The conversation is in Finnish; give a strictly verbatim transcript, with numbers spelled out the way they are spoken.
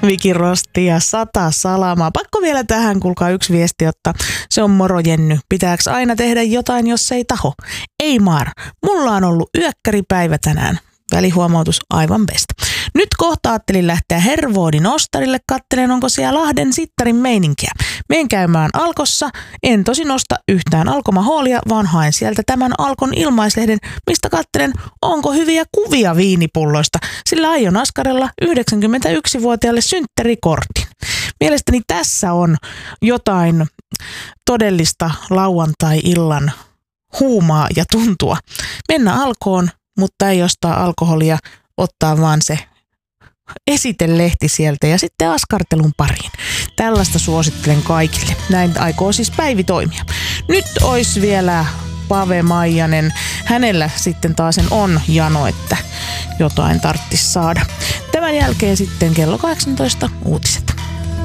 Viki Rosti ja Sata Salamaa. Pakko vielä tähän, kuulkaa yksi viesti, jotta se on moro Jenny. Pitääks aina tehdä jotain, jos ei taho? Ei maar, mulla on ollut yökkäripäivä tänään. Välihuomautus aivan best. Nyt kohta ajattelin lähteä Hervoodin ostarille, kattelen onko siellä Lahden sittarin meininkiä. Meen käymään Alkossa, en tosin osta yhtään alkomahoolia, vaan haen sieltä tämän Alkon ilmaislehden, mistä kattelen onko hyviä kuvia viinipulloista, sillä aion askarella yhdeksänkymmentäyksivuotiaalle synttärikortin. Mielestäni tässä on jotain todellista lauantai-illan huumaa ja tuntua. Mennä Alkoon, mutta ei ostaa alkoholia, ottaa vaan se esitelehti sieltä ja sitten askartelun pariin. Tällaista suosittelen kaikille. Näin aikoo siis Päivi toimia. Nyt olisi vielä Pave Maijanen. Hänellä sitten taas on jano, että jotain tarttis saada. Tämän jälkeen sitten kello kahdeksantoista uutiset.